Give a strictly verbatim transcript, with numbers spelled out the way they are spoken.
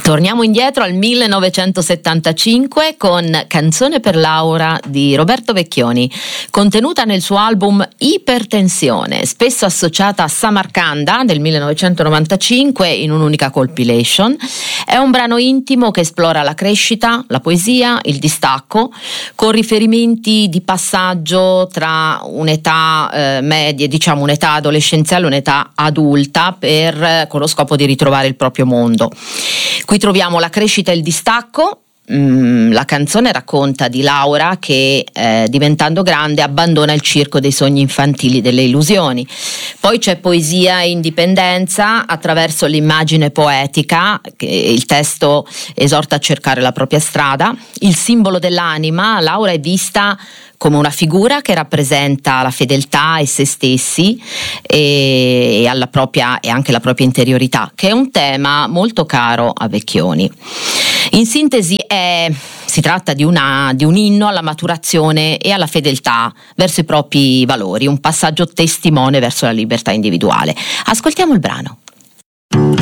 Torniamo indietro al millenovecentosettantacinque con Canzone per Laura di Roberto Vecchioni, contenuta nel suo album Ipertensione, spesso associata a Samarcanda del millenovecentonovantacinque in un'unica compilation. È un brano intimo che esplora la crescita, la poesia, il distacco, con riferimenti di passaggio tra un'età eh, media, diciamo un'età adolescenziale e un'età adulta, per, con lo scopo di ritrovare il proprio mondo. Qui troviamo la crescita e il distacco. Mm, la canzone racconta di Laura che eh, diventando grande abbandona il circo dei sogni infantili, delle illusioni. Poi c'è poesia e indipendenza attraverso l'immagine poetica, che il testo esorta a cercare la propria strada. Il simbolo dell'anima, Laura è vista come una figura che rappresenta la fedeltà a se stessi e, alla propria, e anche la propria interiorità, che è un tema molto caro a Vecchioni. In sintesi è, si tratta di, una, di un inno alla maturazione e alla fedeltà verso i propri valori, un passaggio testimone verso la libertà individuale. Ascoltiamo il brano.